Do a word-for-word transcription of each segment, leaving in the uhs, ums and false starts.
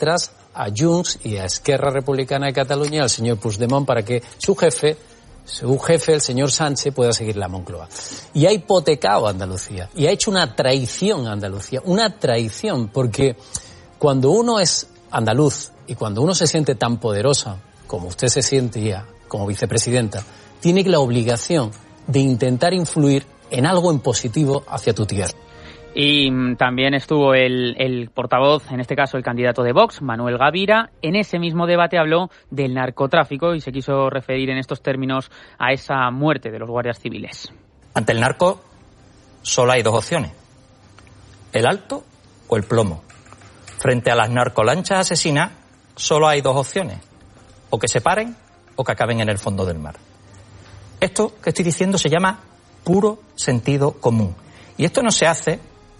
tras a Junts y a Esquerra Republicana de Cataluña, al señor Puigdemont, para que su jefe, su jefe, el señor Sánchez, pueda seguir la Moncloa. Y ha hipotecado a Andalucía, y ha hecho una traición a Andalucía, una traición, porque cuando uno es andaluz y cuando uno se siente tan poderosa como usted se sentía como vicepresidenta, tiene la obligación de intentar influir en algo en positivo hacia tu tierra. Y también estuvo el, el portavoz, en este caso el candidato de Vox, Manuel Gavira. En ese mismo debate habló del narcotráfico y se quiso referir en estos términos a esa muerte de los guardias civiles. Ante el narco solo hay dos opciones, el alto o el plomo. Frente a las narcolanchas asesinas solo hay dos opciones, o que se paren o que acaben en el fondo del mar. Esto que estoy diciendo se llama puro sentido común. Y esto no se hace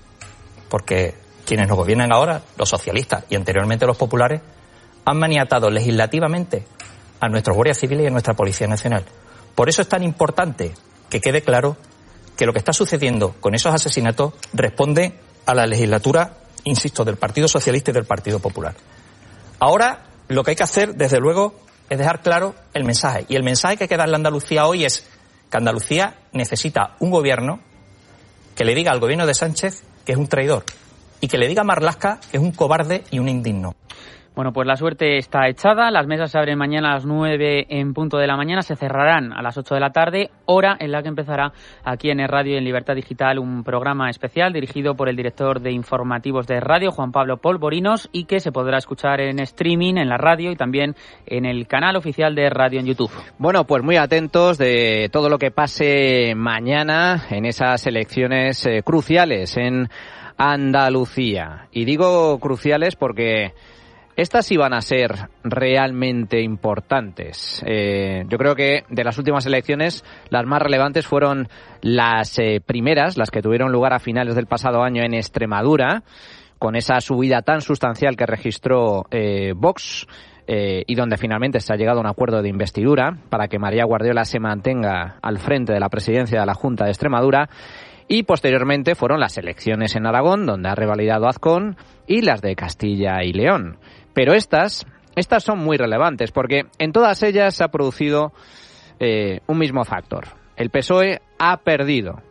porque quienes nos gobiernan ahora, los socialistas y anteriormente los populares, han maniatado legislativamente a nuestros guardias civiles y a nuestra Policía Nacional. Por eso es tan importante que quede claro que lo que está sucediendo con esos asesinatos responde a la legislatura, insisto, del Partido Socialista y del Partido Popular. Ahora lo que hay que hacer, desde luego, es dejar claro el mensaje. Y el mensaje que hay que darle a Andalucía hoy es que Andalucía necesita un gobierno que le diga al gobierno de Sánchez que es un traidor y que le diga a Marlaska que es un cobarde y un indigno. Bueno, pues la suerte está echada. Las mesas se abren mañana a las nueve en punto de la mañana. Se cerrarán a las ocho de la tarde, hora en la que empezará aquí en el Radio y en Libertad Digital un programa especial dirigido por el director de informativos de radio, Juan Pablo Polvorinos, y que se podrá escuchar en streaming, en la radio y también en el canal oficial de radio en YouTube. Bueno, pues muy atentos de todo lo que pase mañana en esas elecciones eh, cruciales en Andalucía. Y digo cruciales porque estas sí van a ser realmente importantes. Eh, yo creo que de las últimas elecciones las más relevantes fueron las eh, primeras, las que tuvieron lugar a finales del pasado año en Extremadura, con esa subida tan sustancial que registró eh, Vox eh, y donde finalmente se ha llegado a un acuerdo de investidura para que María Guardiola se mantenga al frente de la presidencia de la Junta de Extremadura. Y posteriormente fueron las elecciones en Aragón, donde ha revalidado Azcón, y las de Castilla y León. Pero estas, estas son muy relevantes, porque en todas ellas se ha producido eh, un mismo factor. El P S O E ha perdido,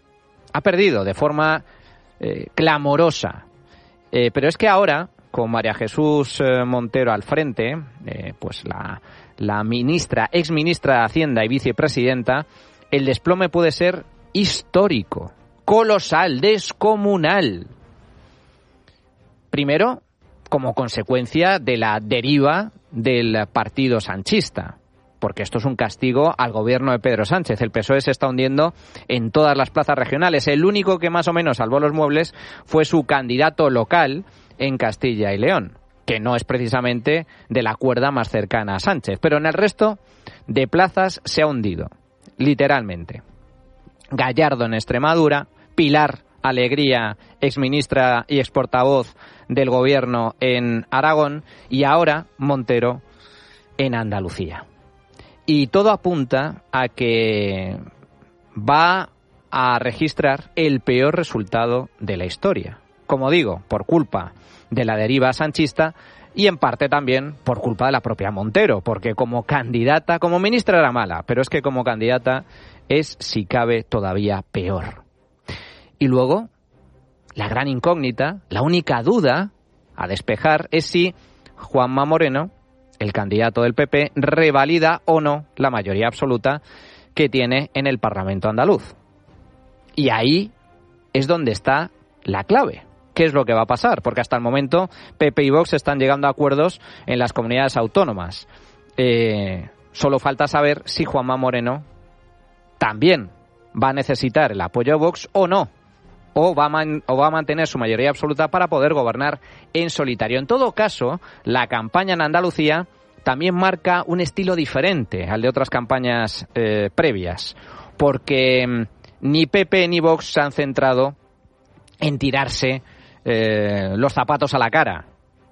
ha perdido de forma eh, clamorosa. Eh, pero es que ahora, con María Jesús eh, Montero al frente, eh, pues la, la ministra, exministra de Hacienda y vicepresidenta, el desplome puede ser histórico, colosal, descomunal. Primero, como consecuencia de la deriva del partido sanchista, porque esto es un castigo al gobierno de Pedro Sánchez. El P S O E se está hundiendo en todas las plazas regionales. El único que más o menos salvó los muebles fue su candidato local en Castilla y León, que no es precisamente de la cuerda más cercana a Sánchez. Pero en el resto de plazas se ha hundido, literalmente. Gallardo en Extremadura, Pilar Alegría, exministra y exportavoz del gobierno en Aragón, y ahora Montero en Andalucía. Y todo apunta a que va a registrar el peor resultado de la historia. Como digo, por culpa de la deriva sanchista y en parte también por culpa de la propia Montero, porque como candidata, como ministra era mala, pero es que como candidata es, si cabe, todavía peor. Y luego, la gran incógnita, la única duda a despejar es si Juanma Moreno, el candidato del P P, revalida o no la mayoría absoluta que tiene en el Parlamento andaluz. Y ahí es donde está la clave. ¿Qué es lo que va a pasar? Porque hasta el momento P P y Vox están llegando a acuerdos en las comunidades autónomas. Eh, solo falta saber si Juanma Moreno también va a necesitar el apoyo de Vox o no. O va, a man, o va a mantener su mayoría absoluta para poder gobernar en solitario. En todo caso, la campaña en Andalucía también marca un estilo diferente al de otras campañas eh, previas, porque ni P P ni Vox se han centrado en tirarse eh, los zapatos a la cara,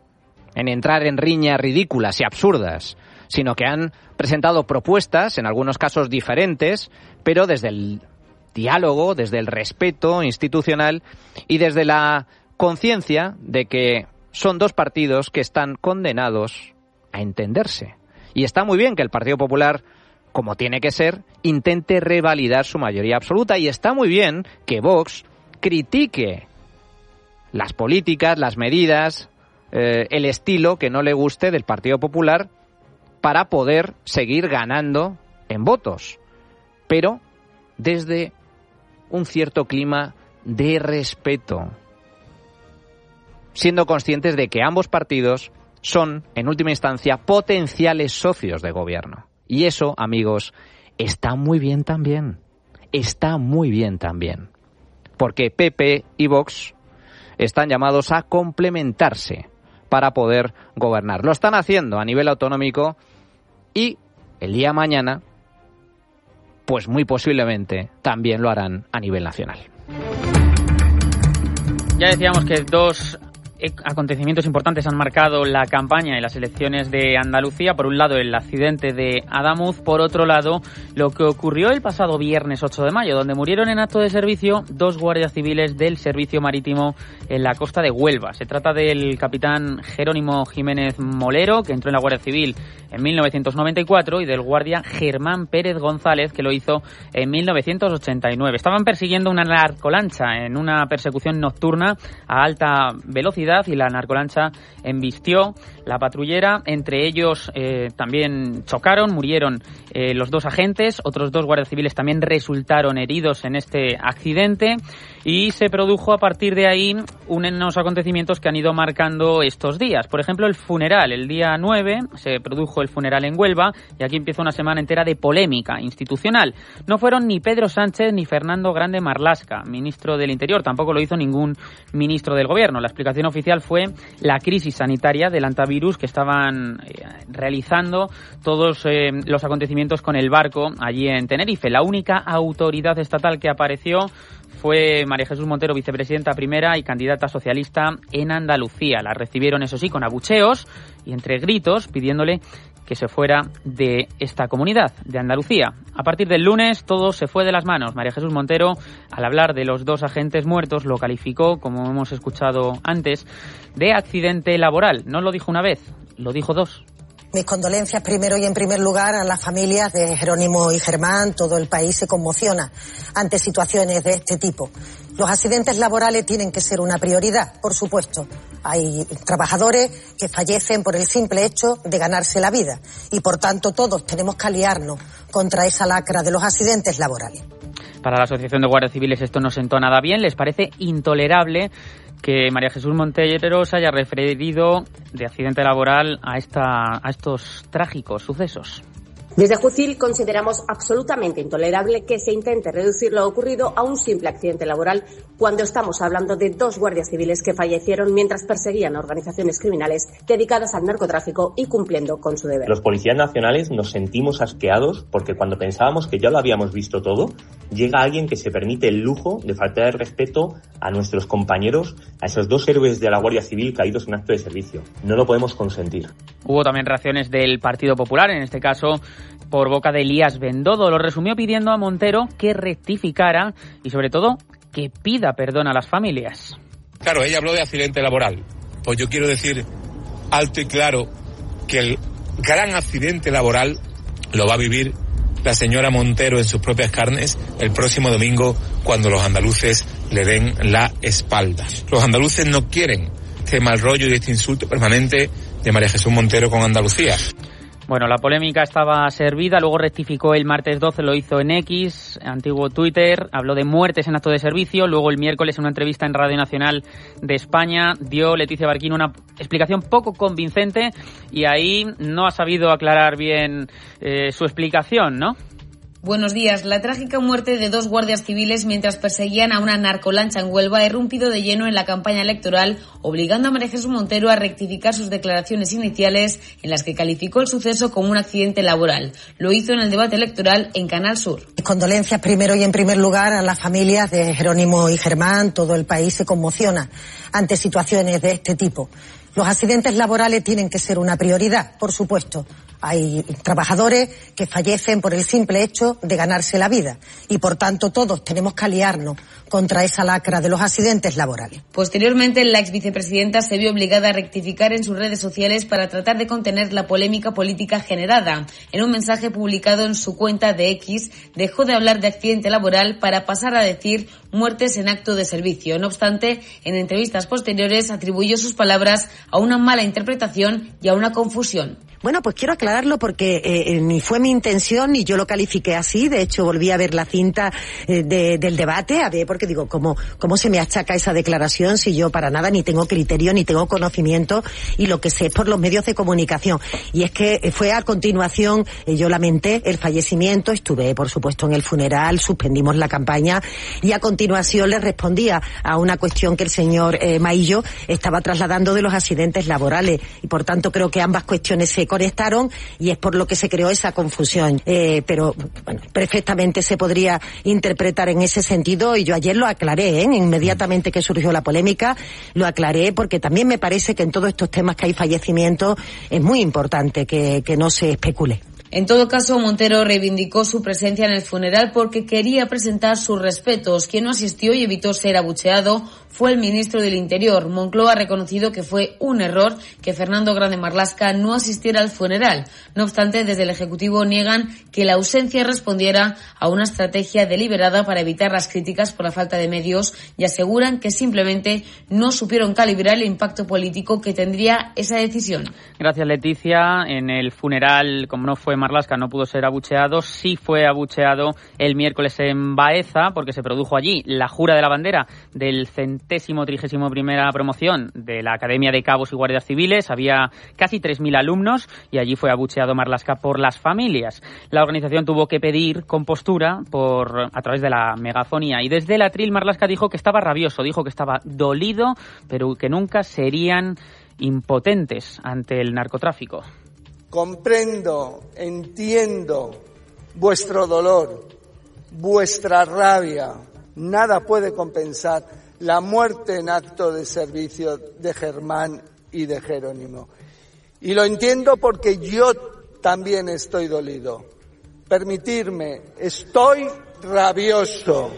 en entrar en riñas ridículas y absurdas, sino que han presentado propuestas, en algunos casos diferentes, pero desde el diálogo, desde el respeto institucional y desde la conciencia de que son dos partidos que están condenados a entenderse. Y está muy bien que el Partido Popular, como tiene que ser, intente revalidar su mayoría absoluta. Y está muy bien que Vox critique las políticas, las medidas, eh, el estilo que no le guste del Partido Popular para poder seguir ganando en votos. Pero desde un cierto clima de respeto, siendo conscientes de que ambos partidos son, en última instancia, potenciales socios de gobierno. Y eso, amigos, está muy bien también. Está muy bien también. Porque P P y Vox están llamados a complementarse para poder gobernar. Lo están haciendo a nivel autonómico y el día de mañana, pues muy posiblemente también lo harán a nivel nacional. Ya decíamos que dos acontecimientos importantes han marcado la campaña y las elecciones de Andalucía. Por un lado, el accidente de Adamuz. Por otro lado, lo que ocurrió el pasado viernes ocho de mayo, donde murieron en acto de servicio dos guardias civiles del Servicio Marítimo en la costa de Huelva. Se trata del capitán Jerónimo Jiménez Molero, que entró en la Guardia Civil en mil novecientos noventa y cuatro, y del guardia Germán Pérez González, que lo hizo en mil novecientos ochenta y nueve. Estaban persiguiendo una narcolancha en una persecución nocturna a alta velocidad, y la narcolancha embistió la patrullera. Entre ellos eh, también chocaron, murieron eh, los dos agentes. Otros dos guardias civiles también resultaron heridos en este accidente, y se produjo a partir de ahí unos acontecimientos que han ido marcando estos días. Por ejemplo, el funeral. El día nueve se produjo el funeral en Huelva, y aquí empieza una semana entera de polémica institucional. No fueron ni Pedro Sánchez ni Fernando Grande Marlaska, ministro del Interior. Tampoco lo hizo ningún ministro del Gobierno. La explicación oficial fue la crisis sanitaria del antivirus que estaban eh, realizando todos eh, los acontecimientos con el barco allí en Tenerife. La única autoridad estatal que apareció fue María Jesús Montero, vicepresidenta primera y candidata socialista en Andalucía. La recibieron, eso sí, con abucheos y entre gritos, pidiéndole que se fuera de esta comunidad, de Andalucía. A partir del lunes todo se fue de las manos. María Jesús Montero, al hablar de los dos agentes muertos, lo calificó, como hemos escuchado antes, de accidente laboral. No lo dijo una vez, lo dijo dos. Mis condolencias primero y en primer lugar a las familias de Jerónimo y Germán. Todo el país se conmociona ante situaciones de este tipo. Los accidentes laborales tienen que ser una prioridad, por supuesto. Hay trabajadores que fallecen por el simple hecho de ganarse la vida y, por tanto, todos tenemos que aliarnos contra esa lacra de los accidentes laborales. Para la Asociación de Guardias Civiles esto no sentó nada bien. Les parece intolerable que María Jesús Montero se haya referido de accidente laboral a, esta, a estos trágicos sucesos. Desde Jucil consideramos absolutamente intolerable que se intente reducir lo ocurrido a un simple accidente laboral cuando estamos hablando de dos guardias civiles que fallecieron mientras perseguían a organizaciones criminales dedicadas al narcotráfico y cumpliendo con su deber. Los policías nacionales nos sentimos asqueados porque cuando pensábamos que ya lo habíamos visto todo, llega alguien que se permite el lujo de faltar el respeto a nuestros compañeros, a esos dos héroes de la Guardia Civil caídos en acto de servicio. No lo podemos consentir. Hubo también reacciones del Partido Popular, en este caso por boca de Elías Bendodo. Lo resumió pidiendo a Montero que rectificara y, sobre todo, que pida perdón a las familias. Claro, ella habló de accidente laboral. Pues yo quiero decir alto y claro que el gran accidente laboral lo va a vivir la señora Montero en sus propias carnes el próximo domingo, cuando los andaluces le den la espalda. Los andaluces no quieren este mal rollo y este insulto permanente de María Jesús Montero con Andalucía. Bueno, la polémica estaba servida, luego rectificó el martes doce, lo hizo en X, antiguo Twitter, habló de muertes en acto de servicio. Luego el miércoles, en una entrevista en Radio Nacional de España, dio Leticia Barquín una explicación poco convincente y ahí no ha sabido aclarar bien eh, su explicación, ¿no? Buenos días. La trágica muerte de dos guardias civiles mientras perseguían a una narcolancha en Huelva ha irrumpido de lleno en la campaña electoral, obligando a María Jesús Montero a rectificar sus declaraciones iniciales en las que calificó el suceso como un accidente laboral. Lo hizo en el debate electoral en Canal Sur. Mis condolencias primero y en primer lugar a las familias de Jerónimo y Germán. Todo el país se conmociona ante situaciones de este tipo. Los accidentes laborales tienen que ser una prioridad, por supuesto. Hay trabajadores que fallecen por el simple hecho de ganarse la vida y, por tanto, todos tenemos que aliarnos contra esa lacra de los accidentes laborales. Posteriormente, la ex vicepresidenta se vio obligada a rectificar en sus redes sociales para tratar de contener la polémica política generada. En un mensaje publicado en su cuenta de X, dejó de hablar de accidente laboral para pasar a decir muertes en acto de servicio. No obstante, en entrevistas posteriores atribuyó sus palabras a una mala interpretación y a una confusión. Bueno, pues quiero aclararlo porque eh, ni fue mi intención ni yo lo califiqué así. De hecho, volví a ver la cinta eh, de, del debate, a ver, porque digo, ¿cómo, ¿cómo se me achaca esa declaración si yo para nada ni tengo criterio ni tengo conocimiento y lo que sé es por los medios de comunicación? Y es que fue a continuación, eh, yo lamenté el fallecimiento, estuve, por supuesto, en el funeral, suspendimos la campaña y a continuación le respondía a una cuestión que el señor eh, Maillo estaba trasladando de los accidentes laborales y, por tanto, creo que ambas cuestiones se conectaron y es por lo que se creó esa confusión. Eh, pero bueno, perfectamente se podría interpretar en ese sentido y yo ayer lo aclaré, ¿eh? Inmediatamente que surgió la polémica, lo aclaré porque también me parece que en todos estos temas que hay fallecimientos es muy importante que, que no se especule. En todo caso, Montero reivindicó su presencia en el funeral porque quería presentar sus respetos. Quien no asistió y evitó ser abucheado fue el ministro del Interior. Moncloa ha reconocido que fue un error que Fernando Grande Marlaska no asistiera al funeral. No obstante, desde el Ejecutivo niegan que la ausencia respondiera a una estrategia deliberada para evitar las críticas por la falta de medios y aseguran que simplemente no supieron calibrar el impacto político que tendría esa decisión. Gracias, Leticia. En el funeral, como no fue Marlaska, no pudo ser abucheado. Sí fue abucheado el miércoles en Baeza, porque se produjo allí la jura de la bandera del centésimo trigésimo primera promoción de la Academia de Cabos y Guardias Civiles. Había casi tres mil alumnos y allí fue abucheado Marlaska por las familias. La organización tuvo que pedir compostura por a través de la megafonía y desde el atril Marlaska dijo que estaba rabioso, dijo que estaba dolido, pero que nunca serían impotentes ante el narcotráfico. Comprendo, entiendo vuestro dolor, vuestra rabia. Nada puede compensar la muerte en acto de servicio de Germán y de Jerónimo. Y lo entiendo porque yo también estoy dolido. Permitirme, estoy rabioso.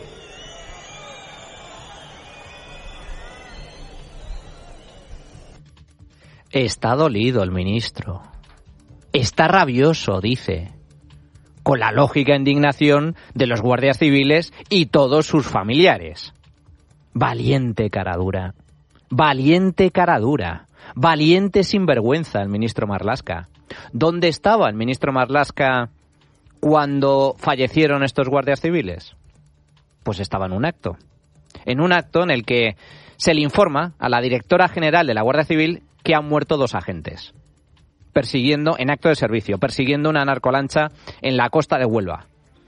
Está dolido el ministro. Está rabioso, dice, con la lógica indignación de los guardias civiles y todos sus familiares. Valiente caradura, valiente caradura, valiente sinvergüenza el ministro Marlaska. ¿Dónde estaba el ministro Marlaska cuando fallecieron estos guardias civiles? Pues estaba en un acto. En un acto en el que se le informa a la directora general de la Guardia Civil que han muerto dos agentes, persiguiendo, en acto de servicio, persiguiendo una narcolancha en la costa de Huelva.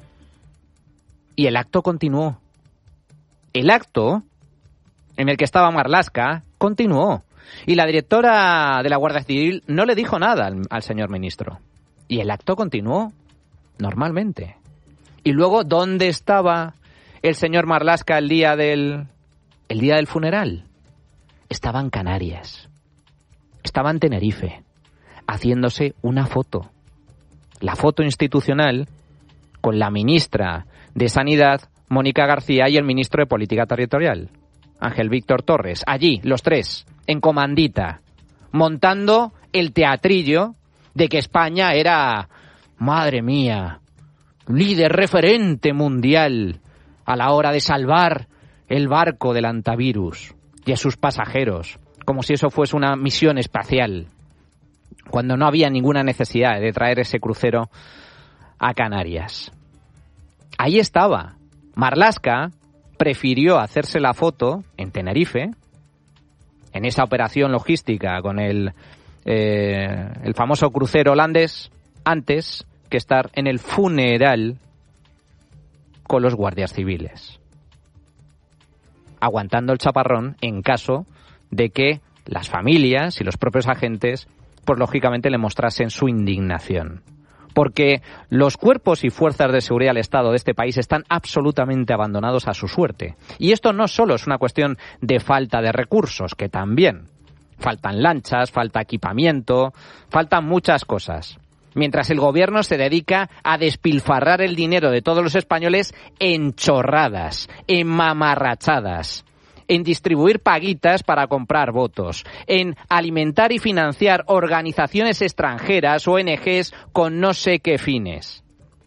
Y el acto continuó. El acto en el que estaba Marlaska continuó. Y la directora de la Guardia Civil no le dijo nada al, al señor ministro. Y el acto continuó normalmente. Y luego, ¿dónde estaba el señor Marlaska el día del, el día del funeral? Estaba en Canarias. Estaba en Tenerife, haciéndose una foto. La foto institucional con la ministra de Sanidad, Mónica García, y el ministro de Política Territorial, Ángel Víctor Torres. Allí, los tres, en comandita, montando el teatrillo de que España era, madre mía, líder referente mundial a la hora de salvar el barco del antivirus y a sus pasajeros, como si eso fuese una misión espacial, cuando no había ninguna necesidad de traer ese crucero a Canarias. Ahí estaba. Marlaska prefirió hacerse la foto en Tenerife, en esa operación logística con el, eh, el famoso crucero holandés, antes que estar en el funeral con los guardias civiles, aguantando el chaparrón en caso de que las familias y los propios agentes, pues lógicamente le mostrasen su indignación. Porque los cuerpos y fuerzas de seguridad del Estado de este país están absolutamente abandonados a su suerte. Y esto no solo es una cuestión de falta de recursos, que también faltan lanchas, falta equipamiento, faltan muchas cosas. mientras el gobierno se dedica a despilfarrar el dinero de todos los españoles en chorradas, en mamarrachadas, en distribuir paguitas para comprar votos, en alimentar y financiar organizaciones extranjeras, O N Ges, con no sé qué fines.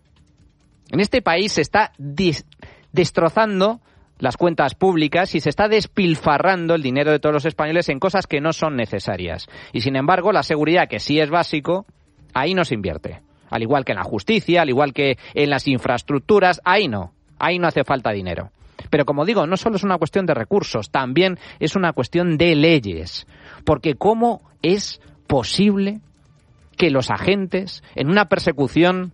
En este país se está dis- destrozando las cuentas públicas y se está despilfarrando el dinero de todos los españoles en cosas que no son necesarias. Y sin embargo, la seguridad, que sí es básico, ahí no se invierte. Al igual que en la justicia, al igual que en las infraestructuras, ahí no. Ahí no hace falta dinero. Pero como digo, no solo es una cuestión de recursos, también es una cuestión de leyes. Porque ¿cómo es posible que los agentes, en una persecución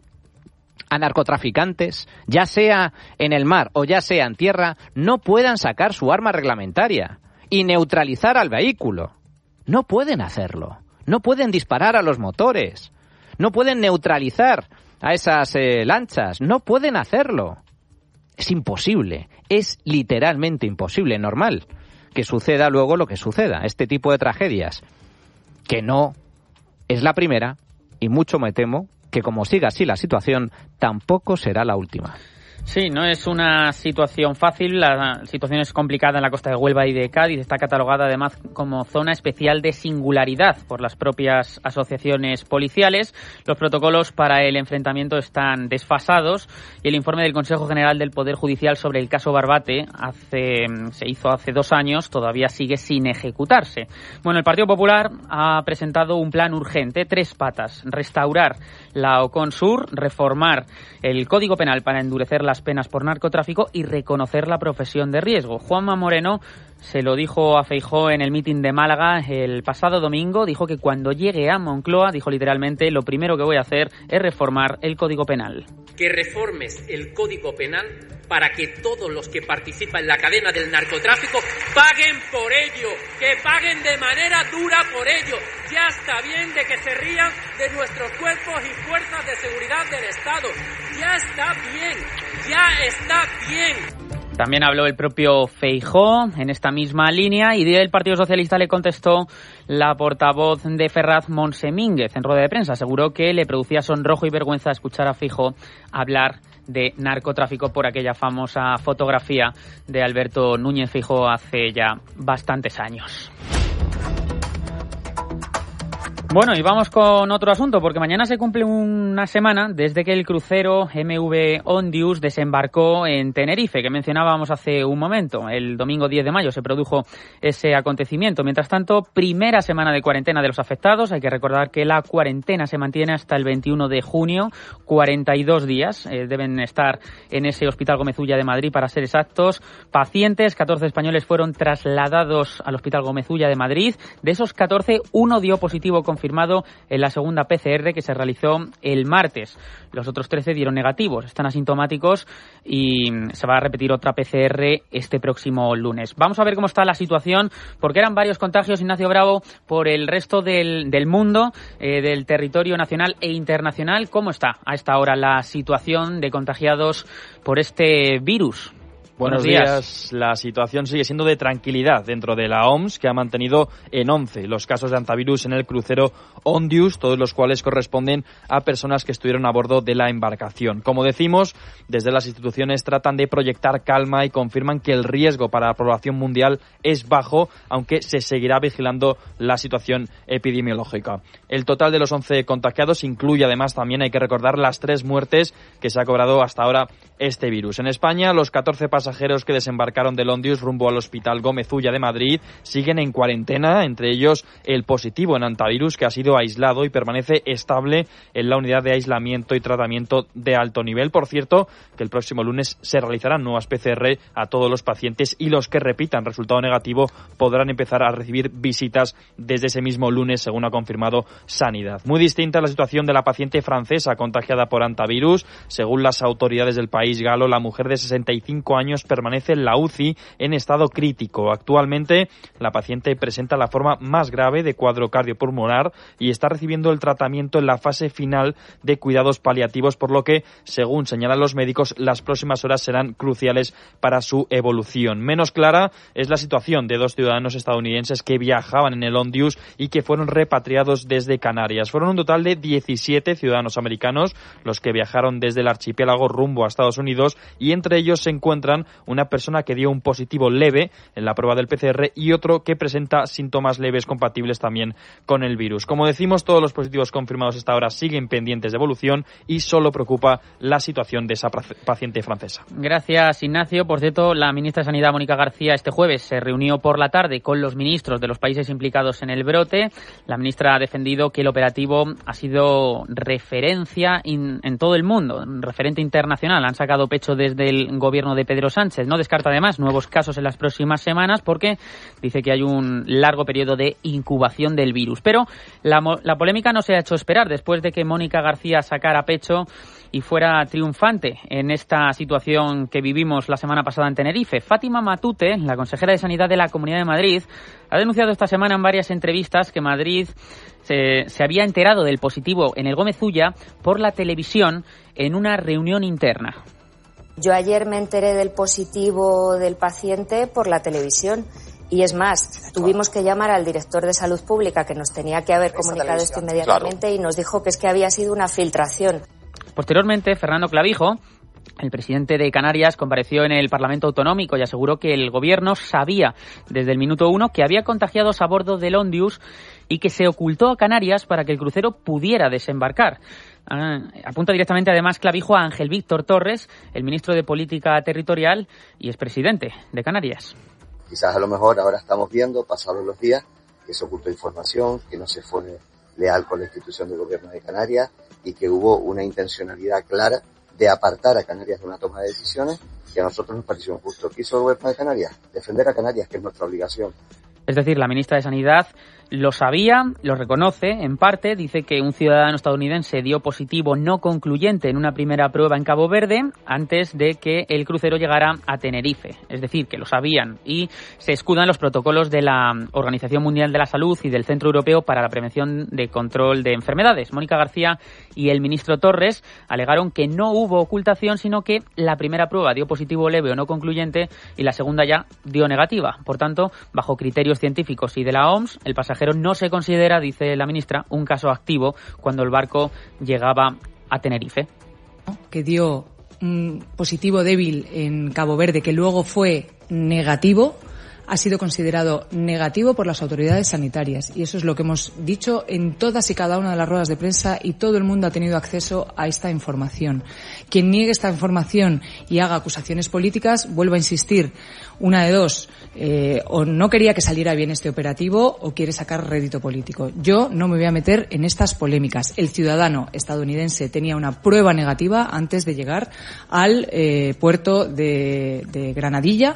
a narcotraficantes, ya sea en el mar o ya sea en tierra, no puedan sacar su arma reglamentaria y neutralizar al vehículo? No pueden hacerlo. No pueden disparar a los motores. No pueden neutralizar a esas eh, lanchas. No pueden hacerlo. Es imposible, es literalmente imposible, normal que suceda luego lo que suceda, este tipo de tragedias, que no es la primera y mucho me temo que como siga así la situación, tampoco será la última. Sí, no es una situación fácil, la situación es complicada en la costa de Huelva y de Cádiz, está catalogada además como zona especial de singularidad por las propias asociaciones policiales. Los protocolos para el enfrentamiento están desfasados y el informe del Consejo General del Poder Judicial sobre el caso Barbate hace, se hizo hace dos años, todavía sigue sin ejecutarse. Bueno, el Partido Popular ha presentado un plan urgente, tres patas: restaurar la Oconsur, reformar el Código Penal para endurecer las penas por narcotráfico y reconocer la profesión de riesgo. Juanma Moreno se lo dijo a Feijóo en el mitin de Málaga el pasado domingo. Dijo que cuando llegue a Moncloa, dijo literalmente, lo primero que voy a hacer es reformar el Código Penal. Que reformes el Código Penal para que todos los que participan en la cadena del narcotráfico paguen por ello, que paguen de manera dura por ello. Ya está bien de que se rían de nuestros cuerpos y fuerzas de seguridad del Estado. Ya está bien, ya está bien. También habló el propio Feijóo en esta misma línea y del Partido Socialista le contestó la portavoz de Ferraz, Montse Mínguez, en rueda de prensa. Aseguró que le producía sonrojo y vergüenza escuchar a Feijóo hablar de narcotráfico por aquella famosa fotografía de Alberto Núñez Feijóo hace ya bastantes años. Bueno, y vamos con otro asunto, porque mañana se cumple una semana desde que el crucero M V Ondius desembarcó en Tenerife, que mencionábamos hace un momento. El domingo diez de mayo se produjo ese acontecimiento. Mientras tanto, primera semana de cuarentena de los afectados. Hay que recordar que la cuarentena se mantiene hasta el veintiuno de junio. cuarenta y dos días eh, deben estar en ese Hospital Gómez Ulla de Madrid, para ser exactos. Pacientes, catorce españoles fueron trasladados al Hospital Gómez Ulla de Madrid. De esos catorce, uno dio positivo con confirmado en la segunda P C R que se realizó el martes. Los otros trece dieron negativos, están asintomáticos y se va a repetir otra P C R este próximo lunes. Vamos a ver cómo está la situación, porque eran varios contagios, Ignacio Bravo, por el resto del, del mundo, eh, del territorio nacional e internacional. ¿Cómo está a esta hora la situación de contagiados por este virus? Buenos días. La situación sigue siendo de tranquilidad dentro de la O M S, que ha mantenido en once los casos de hantavirus en el crucero Ondius, todos los cuales corresponden a personas que estuvieron a bordo de la embarcación. Como decimos, desde las instituciones tratan de proyectar calma y confirman que el riesgo para la población mundial es bajo, aunque se seguirá vigilando la situación epidemiológica. El total de los once contagiados incluye además también, hay que recordar, las tres muertes que se ha cobrado hasta ahora este virus. En España, los catorce pasajeros que desembarcaron del Ondius rumbo al Hospital Gómez Ulla de Madrid siguen en cuarentena, entre ellos el positivo en hantavirus, que ha sido aislado y permanece estable en la unidad de aislamiento y tratamiento de alto nivel. Por cierto, que el próximo lunes se realizarán nuevas P C R a todos los pacientes y los que repitan resultado negativo podrán empezar a recibir visitas desde ese mismo lunes, según ha confirmado Sanidad. Muy distinta la situación de la paciente francesa contagiada por hantavirus. Según las autoridades del país galo, la mujer de sesenta y cinco años años permanece en la U C I en estado crítico. Actualmente, la paciente presenta la forma más grave de cuadro cardiopulmonar y está recibiendo el tratamiento en la fase final de cuidados paliativos, por lo que, según señalan los médicos, las próximas horas serán cruciales para su evolución. Menos clara es la situación de dos ciudadanos estadounidenses que viajaban en el Ondius y que fueron repatriados desde Canarias. Fueron un total de diecisiete ciudadanos americanos los que viajaron desde el archipiélago rumbo a Estados Unidos, y entre ellos se encuentran una persona que dio un positivo leve en la prueba del P C R y otro que presenta síntomas leves compatibles también con el virus. Como decimos, todos los positivos confirmados hasta ahora siguen pendientes de evolución y solo preocupa la situación de esa paciente francesa. Gracias, Ignacio. Por cierto, la ministra de Sanidad, Mónica García, este jueves se reunió por la tarde con los ministros de los países implicados en el brote. La ministra ha defendido que el operativo ha sido referencia in, en todo el mundo, referente internacional. Han sacado pecho desde el gobierno de Pedro Sánchez. No descarta además nuevos casos en las próximas semanas porque dice que hay un largo periodo de incubación del virus. Pero la, la polémica no se ha hecho esperar después de que Mónica García sacara pecho y fuera triunfante en esta situación que vivimos la semana pasada en Tenerife. Fátima Matute, la consejera de Sanidad de la Comunidad de Madrid, ha denunciado esta semana en varias entrevistas que Madrid se, se había enterado del positivo en el Gómez Ulla por la televisión en una reunión interna. Yo ayer me enteré del positivo del paciente por la televisión. Y es más, tuvimos que llamar al director de Salud Pública, que nos tenía que haber comunicado esto inmediatamente, claro. Y nos dijo que es que había sido una filtración. Posteriormente, Fernando Clavijo, el presidente de Canarias, compareció en el Parlamento Autonómico y aseguró que el gobierno sabía desde el minuto uno que había contagiados a bordo del Ondius y que se ocultó a Canarias para que el crucero pudiera desembarcar. Ah, apunta directamente además Clavijo a Ángel Víctor Torres, el ministro de Política Territorial y expresidente de Canarias. Quizás a lo mejor ahora estamos viendo, pasados los días, que se ocultó información, que no se fue leal con la institución del gobierno de Canarias y que hubo una intencionalidad clara de apartar a Canarias de una toma de decisiones que a nosotros nos pareció injusto. ¿Qué hizo el gobierno de Canarias? Defender a Canarias, que es nuestra obligación. Es decir, la ministra de Sanidad lo sabía, lo reconoce en parte, dice que un ciudadano estadounidense dio positivo no concluyente en una primera prueba en Cabo Verde antes de que el crucero llegara a Tenerife. Es decir, que lo sabían y se escudan los protocolos de la Organización Mundial de la Salud y del Centro Europeo para la Prevención de Control de Enfermedades. Mónica García y el ministro Torres alegaron que no hubo ocultación, sino que la primera prueba dio positivo leve o no concluyente y la segunda ya dio negativa. Por tanto, bajo criterios científicos y de la O M S, el pasajero no se considera, dice la ministra, un caso activo cuando el barco llegaba a Tenerife. Que dio un positivo débil en Cabo Verde, que luego fue negativo, ha sido considerado negativo por las autoridades sanitarias. Y eso es lo que hemos dicho en todas y cada una de las ruedas de prensa y todo el mundo ha tenido acceso a esta información. Quien niegue esta información y haga acusaciones políticas, vuelvo a insistir, una de dos, eh, o no quería que saliera bien este operativo o quiere sacar rédito político. Yo no me voy a meter en estas polémicas. El ciudadano estadounidense tenía una prueba negativa antes de llegar al eh, puerto de, de Granadilla.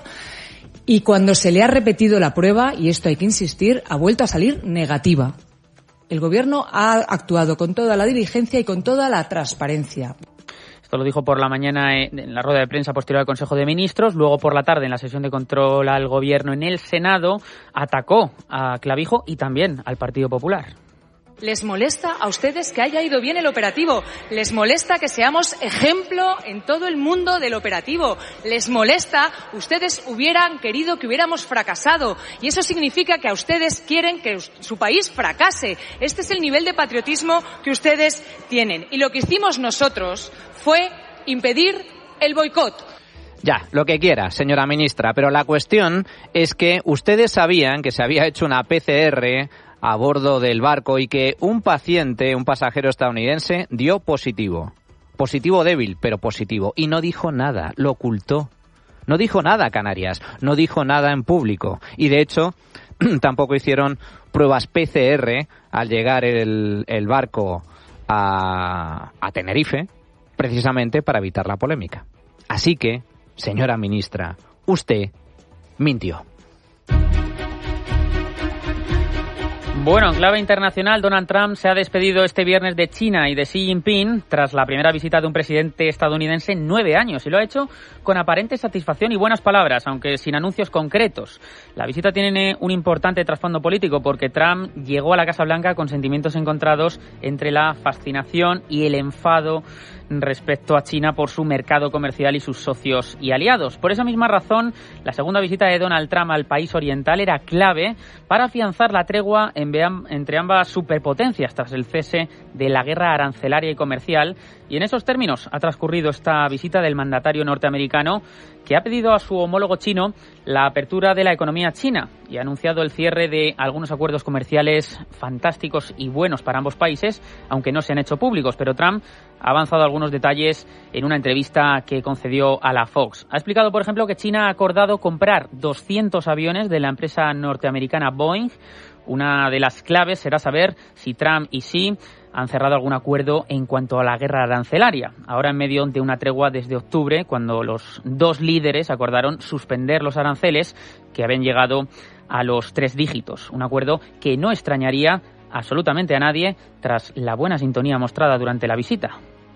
Y cuando se le ha repetido la prueba, y esto hay que insistir, ha vuelto a salir negativa. El gobierno ha actuado con toda la diligencia y con toda la transparencia. Esto lo dijo por la mañana en la rueda de prensa posterior al Consejo de Ministros. Luego por la tarde, en la sesión de control al gobierno en el Senado, atacó a Clavijo y también al Partido Popular. ¿Les molesta a ustedes que haya ido bien el operativo? ¿Les molesta que seamos ejemplo en todo el mundo del operativo? ¿Les molesta? Ustedes hubieran querido que hubiéramos fracasado y eso significa que a ustedes quieren que su país fracase. Este es el nivel de patriotismo que ustedes tienen. Y lo que hicimos nosotros fue impedir el boicot. Ya, lo que quiera, señora ministra, pero la cuestión es que ustedes sabían que se había hecho una P C R a bordo del barco y que un paciente, un pasajero estadounidense, dio positivo. Positivo débil, pero positivo. Y no dijo nada, lo ocultó. No dijo nada a Canarias, no dijo nada en público. Y de hecho, tampoco hicieron pruebas P C R al llegar el, el barco a, a Tenerife, precisamente para evitar la polémica. Así que, señora ministra, usted mintió. Bueno, en clave internacional, Donald Trump se ha despedido este viernes de China y de Xi Jinping tras la primera visita de un presidente estadounidense en nueve años, y lo ha hecho con aparente satisfacción y buenas palabras, aunque sin anuncios concretos. La visita tiene un importante trasfondo político porque Trump llegó a la Casa Blanca con sentimientos encontrados entre la fascinación y el enfado respecto a China por su mercado comercial y sus socios y aliados. Por esa misma razón, la segunda visita de Donald Trump al país oriental era clave para afianzar la tregua entre ambas superpotencias tras el cese de la guerra arancelaria y comercial. Y en esos términos ha transcurrido esta visita del mandatario norteamericano, que ha pedido a su homólogo chino la apertura de la economía china y ha anunciado el cierre de algunos acuerdos comerciales fantásticos y buenos para ambos países, aunque no se han hecho públicos. Pero Trump ha avanzado algunos detalles en una entrevista que concedió a la Fox. Ha explicado, por ejemplo, que China ha acordado comprar doscientos aviones de la empresa norteamericana Boeing. Una de las claves será saber si Trump y Xi han cerrado algún acuerdo en cuanto a la guerra arancelaria. Ahora, en medio de una tregua desde octubre, cuando los dos líderes acordaron suspender los aranceles que habían llegado a los tres dígitos. Un acuerdo que no extrañaría absolutamente a nadie tras la buena sintonía mostrada durante la visita.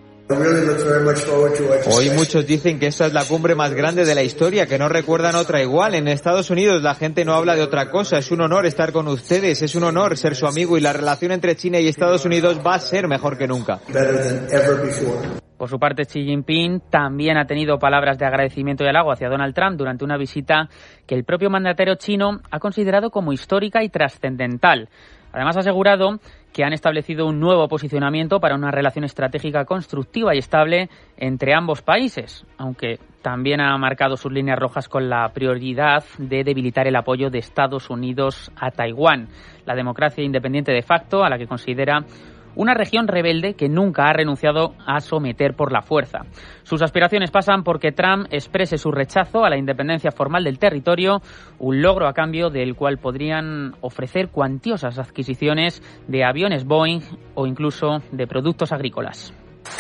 Hoy muchos dicen que esta es la cumbre más grande de la historia, que no recuerdan otra igual. En Estados Unidos la gente no habla de otra cosa. Es un honor estar con ustedes, es un honor ser su amigo, y la relación entre China y Estados Unidos va a ser mejor que nunca. Por su parte, Xi Jinping también ha tenido palabras de agradecimiento y halago hacia Donald Trump durante una visita que el propio mandatario chino ha considerado como histórica y trascendental. Además, ha asegurado que han establecido un nuevo posicionamiento para una relación estratégica constructiva y estable entre ambos países, aunque también ha marcado sus líneas rojas con la prioridad de debilitar el apoyo de Estados Unidos a Taiwán, la democracia independiente de facto a la que considera una región rebelde que nunca ha renunciado a someter por la fuerza. Sus aspiraciones pasan por que Trump exprese su rechazo a la independencia formal del territorio, un logro a cambio del cual podrían ofrecer cuantiosas adquisiciones de aviones Boeing o incluso de productos agrícolas.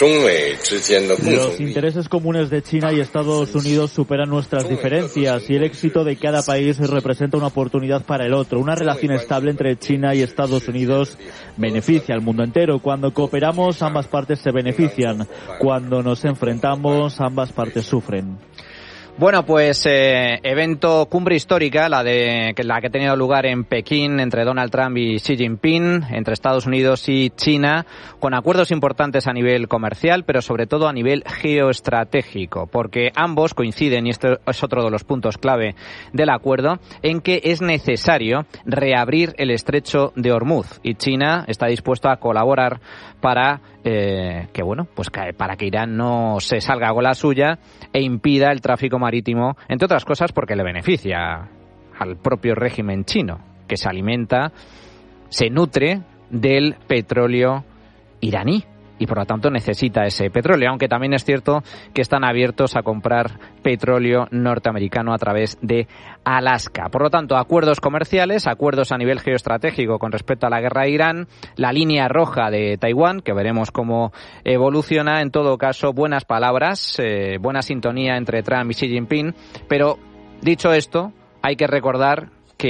Los intereses comunes de China y Estados Unidos superan nuestras diferencias y el éxito de cada país representa una oportunidad para el otro. Una relación estable entre China y Estados Unidos beneficia al mundo entero. Cuando cooperamos, ambas partes se benefician. Cuando nos enfrentamos, ambas partes sufren. Bueno, pues eh, evento cumbre histórica, la de la que ha tenido lugar en Pekín entre Donald Trump y Xi Jinping, entre Estados Unidos y China, con acuerdos importantes a nivel comercial, pero sobre todo a nivel geoestratégico, porque ambos coinciden, y esto es otro de los puntos clave del acuerdo, en que es necesario reabrir el estrecho de Hormuz, y China está dispuesto a colaborar para eh, que bueno, pues para que Irán no se salga con la suya e impida el tráfico marítimo, entre otras cosas porque le beneficia al propio régimen chino, que se alimenta, se nutre del petróleo iraní y por lo tanto necesita ese petróleo, aunque también es cierto que están abiertos a comprar petróleo norteamericano a través de Alaska. Por lo tanto, acuerdos comerciales, acuerdos a nivel geoestratégico con respecto a la guerra de Irán, la línea roja de Taiwán, que veremos cómo evoluciona. En todo caso, buenas palabras, eh, buena sintonía entre Trump y Xi Jinping, pero dicho esto, hay que recordar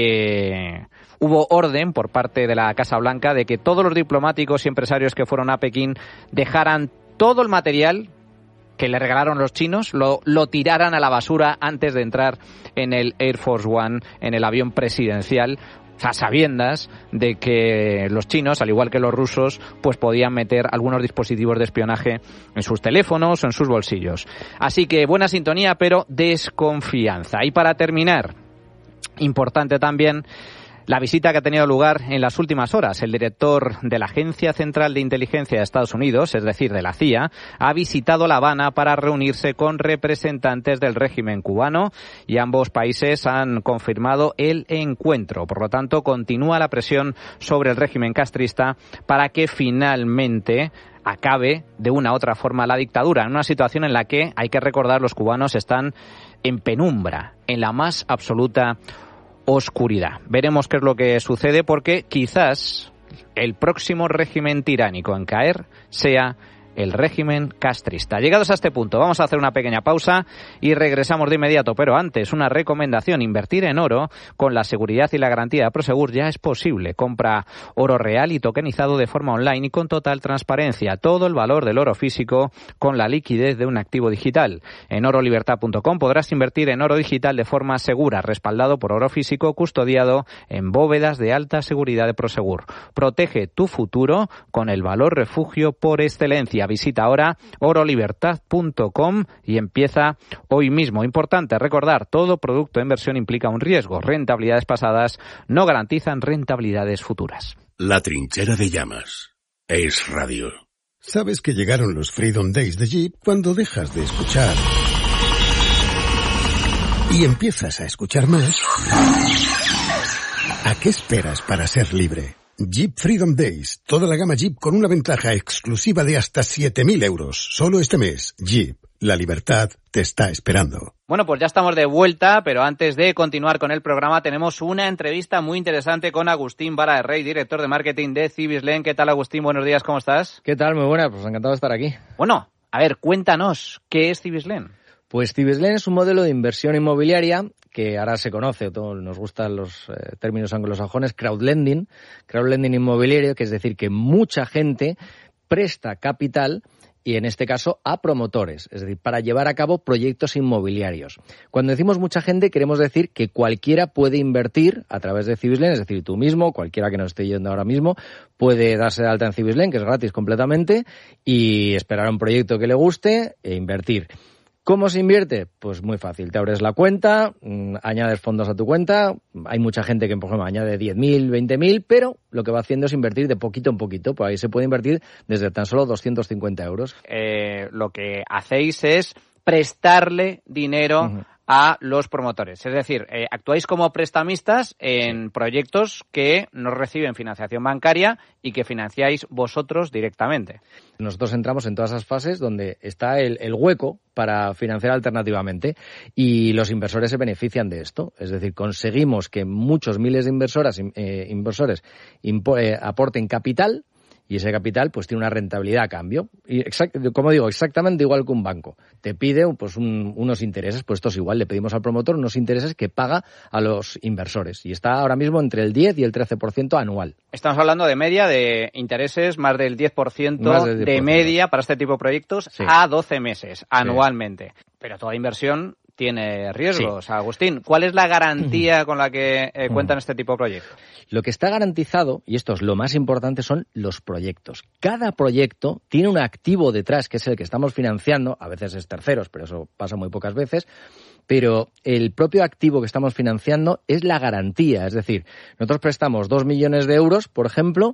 que hubo orden por parte de la Casa Blanca de que todos los diplomáticos y empresarios que fueron a Pekín dejaran todo el material que le regalaron los chinos, lo, lo tiraran a la basura antes de entrar en el Air Force One, en el avión presidencial, a sabiendas de que los chinos, al igual que los rusos, pues podían meter algunos dispositivos de espionaje en sus teléfonos o en sus bolsillos. Así que buena sintonía, pero desconfianza. Y para terminar, importante también la visita que ha tenido lugar en las últimas horas. El director de la Agencia Central de Inteligencia de Estados Unidos, es decir, de la C I A, ha visitado La Habana para reunirse con representantes del régimen cubano y ambos países han confirmado el encuentro. Por lo tanto, continúa la presión sobre el régimen castrista para que finalmente acabe de una u otra forma la dictadura, en una situación en la que, hay que recordar, los cubanos están en penumbra, en la más absoluta oscuridad. Veremos qué es lo que sucede, porque quizás el próximo régimen tiránico en caer sea el régimen castrista. Llegados a este punto, vamos a hacer una pequeña pausa y regresamos de inmediato, pero antes una recomendación: invertir en oro con la seguridad y la garantía de Prosegur ya es posible. Compra oro real y tokenizado de forma online y con total transparencia. Todo el valor del oro físico con la liquidez de un activo digital. En oro libertad punto com podrás invertir en oro digital de forma segura, respaldado por oro físico custodiado en bóvedas de alta seguridad de Prosegur. Protege tu futuro con el valor refugio por excelencia. Visita ahora oro libertad punto com y empieza hoy mismo. Importante recordar, todo producto de inversión implica un riesgo. Rentabilidades pasadas no garantizan rentabilidades futuras. La trinchera de llamas. Es radio. Sabes que llegaron los Freedom Days de Jeep cuando dejas de escuchar y empiezas a escuchar más. ¿A qué esperas para ser libre? Jeep Freedom Days. Toda la gama Jeep con una ventaja exclusiva de hasta siete mil euros. Solo este mes. Jeep. La libertad te está esperando. Bueno, pues ya estamos de vuelta, pero antes de continuar con el programa tenemos una entrevista muy interesante con Agustín Vara de Rey, director de marketing de Cibislen. ¿Qué tal, Agustín? Buenos días, ¿cómo estás? ¿Qué tal? Muy buena, pues encantado de estar aquí. Bueno, a ver, cuéntanos, ¿qué es Cibislen? Pues Cibislen es un modelo de inversión inmobiliaria que ahora se conoce, todos nos gustan los eh, términos anglosajones, crowdlending, crowdlending inmobiliario, que es decir, que mucha gente presta capital, y en este caso a promotores, es decir, para llevar a cabo proyectos inmobiliarios. Cuando decimos mucha gente, queremos decir que cualquiera puede invertir a través de Cibislen, es decir, tú mismo, cualquiera que nos esté yendo ahora mismo, puede darse de alta en Cibislen, que es gratis completamente, y esperar a un proyecto que le guste e invertir. ¿Cómo se invierte? Pues muy fácil. Te abres la cuenta, mmm, añades fondos a tu cuenta. Hay mucha gente que, por ejemplo, añade diez mil, veinte mil, pero lo que va haciendo es invertir de poquito en poquito. Pues ahí se puede invertir desde tan solo doscientos cincuenta euros. Eh, lo que hacéis es prestarle dinero uh-huh. a los promotores. Es decir, eh, actuáis como prestamistas en sí. proyectos que no reciben financiación bancaria y que financiáis vosotros directamente. Nosotros entramos en todas esas fases donde está el, el hueco para financiar alternativamente y los inversores se benefician de esto. Es decir, conseguimos que muchos miles de inversoras, eh, inversores impo- eh, aporten capital. Y ese capital pues tiene una rentabilidad a cambio. Y exact, como digo, exactamente igual que un banco. Te pide pues un, unos intereses, pues estos igual le pedimos al promotor unos intereses que paga a los inversores. Y está ahora mismo entre el diez y el trece por ciento anual. Estamos hablando de media de intereses más del diez por ciento, más del diez por ciento de media para este tipo de proyectos sí. a doce meses anualmente. Sí. Pero toda inversión tiene riesgos. Sí. Agustín, ¿cuál es la garantía con la que eh, cuentan este tipo de proyectos? Lo que está garantizado, y esto es lo más importante, son los proyectos. Cada proyecto tiene un activo detrás, que es el que estamos financiando, a veces es terceros, pero eso pasa muy pocas veces, pero el propio activo que estamos financiando es la garantía. Es decir, nosotros prestamos dos millones de euros, por ejemplo,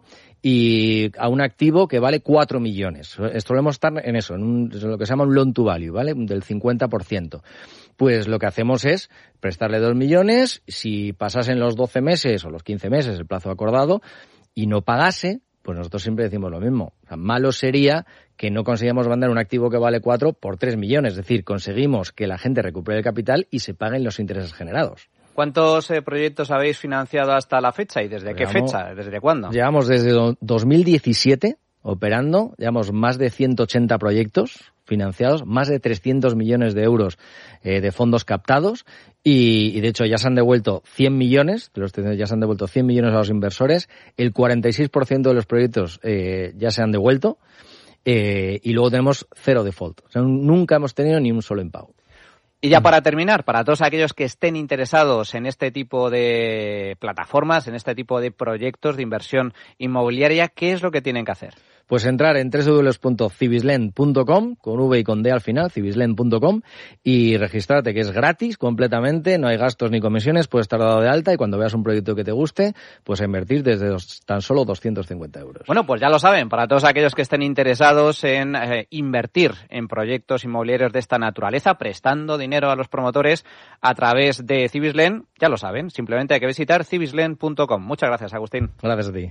y a un activo que vale cuatro millones. Solemos estar en eso, en un, lo que se llama un loan to value, ¿vale? Del cincuenta por ciento. Pues lo que hacemos es prestarle dos millones, si pasasen los doce meses o los quince meses, el plazo acordado, y no pagase, pues nosotros siempre decimos lo mismo. O sea, malo sería que no conseguíamos vender un activo que vale cuatro por tres millones. Es decir, conseguimos que la gente recupere el capital y se paguen los intereses generados. ¿Cuántos eh, proyectos habéis financiado hasta la fecha y desde Llevamos, qué fecha? ¿Desde cuándo? Llevamos desde do, dos mil diecisiete operando, llevamos más de ciento ochenta proyectos financiados, más de trescientos millones de euros eh, de fondos captados y, y de hecho ya se han devuelto cien millones, de los ya se han devuelto cien millones a los inversores, el cuarenta y seis por ciento de los proyectos eh, ya se han devuelto eh, y luego tenemos cero default. O sea, nunca hemos tenido ni un solo impago. Y ya para terminar, para todos aquellos que estén interesados en este tipo de plataformas, en este tipo de proyectos de inversión inmobiliaria, ¿qué es lo que tienen que hacer? Pues entrar en doble u doble u doble u punto cibislen punto com, con V y con D al final, cibislen punto com, y registrarte, que es gratis completamente, no hay gastos ni comisiones, puedes estar dado de alta y cuando veas un proyecto que te guste, pues a invertir desde dos, tan solo doscientos cincuenta euros. Bueno, pues ya lo saben, para todos aquellos que estén interesados en eh, invertir en proyectos inmobiliarios de esta naturaleza, prestando dinero a los promotores a través de Cibislen, ya lo saben, simplemente hay que visitar cibislen punto com. Muchas gracias, Agustín. Gracias a ti.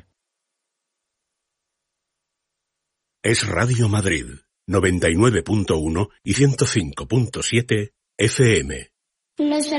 Es Radio Madrid, noventa y nueve punto uno y ciento cinco punto siete F M.